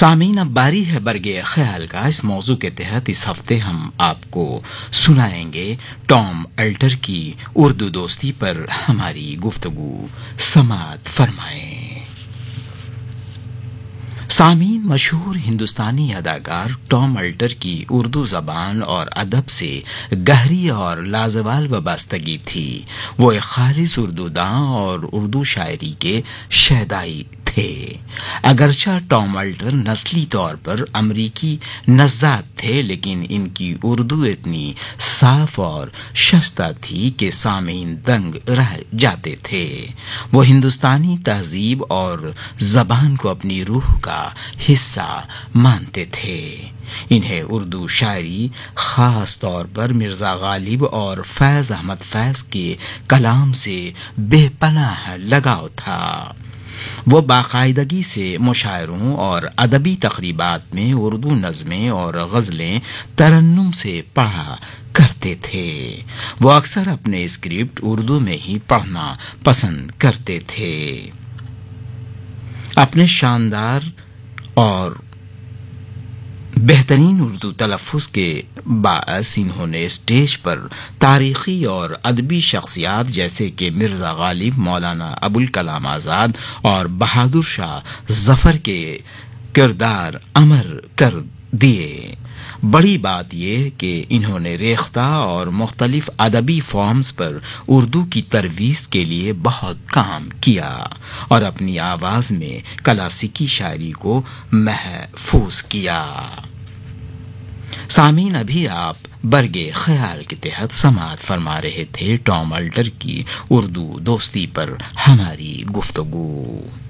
سامعین، اب باری ہے برگِ خیال کا۔ اس موضوع کے تحت اس ہفتے ہم آپ کو سنائیں گے ٹام الٹر کی اردو دوستی پر ہماری گفتگو۔ سماعت فرمائیں۔ سامعین، مشہور ہندوستانی اداکار ٹام الٹر کی اردو زبان اور ادب سے گہری اور لازوال وابستگی تھی۔ وہ ایک خالص اردو داں اور اردو شاعری کے شیدائی تھے۔ اگرچہ ٹام الٹر نسلی طور پر امریکی نژاد تھے، لیکن ان کی اردو اتنی صاف اور شستہ تھی کہ سامعین دنگ رہ جاتے تھے۔ وہ ہندوستانی تہذیب اور زبان کو اپنی روح کا حصہ مانتے تھے۔ انہیں اردو شاعری، خاص طور پر مرزا غالب اور فیض احمد فیض کے کلام سے بے پناہ لگاؤ تھا۔ وہ باقاعدگی سے مشاعروں اور ادبی تقریبات میں اردو نظمیں اور غزلیں ترنم سے پڑھا کرتے تھے۔ وہ اکثر اپنے اسکرپٹ اردو میں ہی پڑھنا پسند کرتے تھے۔ اپنے شاندار اور بہترین اردو تلفظ کے باعث انہوں نے اسٹیج پر تاریخی اور ادبی شخصیات جیسے کہ مرزا غالب، مولانا ابوالکلام آزاد اور بہادر شاہ ظفر کے کردار امر کر دیے۔ بڑی بات یہ کہ انہوں نے ریختہ اور مختلف ادبی فارمز پر اردو کی ترویج کے لیے بہت کام کیا اور اپنی آواز میں کلاسیکی شاعری کو محفوظ کیا۔ سامعین، ابھی آپ برگِ خیال کے تحت سماعت فرما رہے تھے ٹام الٹر کی اردو دوستی پر ہماری گفتگو۔